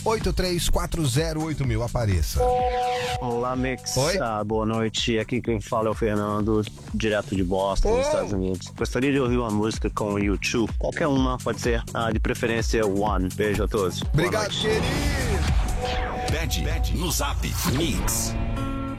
983408000. Apareça. Olá, Mix. Oi? Boa noite. Aqui quem fala é o Fernando, direto de Boston, nos Estados Unidos. Gostaria de ouvir uma música com o U2. Qualquer uma, pode ser. De preferência, One. Beijo a todos. Obrigado, querido. Pede no Zap Mix.